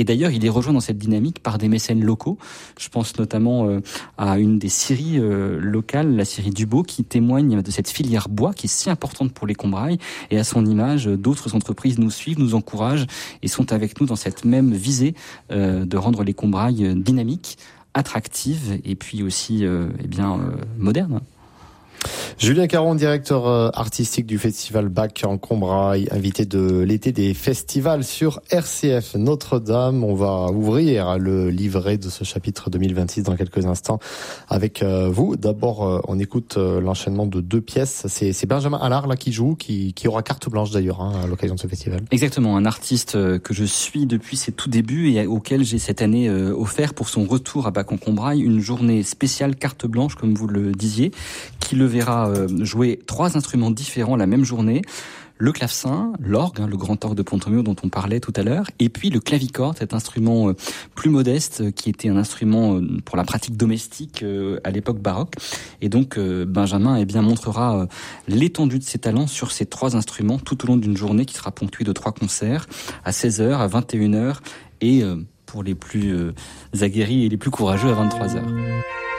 Et d'ailleurs, il est rejoint dans cette dynamique par des mécènes locaux. Je pense notamment à une des scieries locales, la scierie Dubo, qui témoigne de cette filière bois qui est si importante pour les Combrailles. Et à son image, d'autres entreprises nous suivent, nous encouragent et sont avec nous dans cette même visée de rendre les Combrailles dynamiques, attractives et puis aussi modernes. Julien Caron, directeur artistique du festival Bac en Combrailles, invité de l'été des festivals sur RCF Notre-Dame. On va ouvrir le livret de ce chapitre 2026 dans quelques instants avec vous. D'abord, on écoute l'enchaînement de 2 pièces. C'est Benjamin Allard là qui joue, qui aura carte blanche d'ailleurs à l'occasion de ce festival. Exactement, un artiste que je suis depuis ses tout débuts et auquel j'ai cette année offert pour son retour à Bac en Combrailles une journée spéciale carte blanche, comme vous le disiez, qui le verra jouer 3 instruments différents la même journée. Le clavecin, l'orgue, le grand orgue de Pontormieu dont on parlait tout à l'heure, et puis le clavicorde, cet instrument plus modeste qui était un instrument pour la pratique domestique à l'époque baroque. Et donc Benjamin montrera l'étendue de ses talents sur ces 3 instruments tout au long d'une journée qui sera ponctuée de 3 concerts à 16h, à 21h et pour les plus aguerris et les plus courageux à 23h.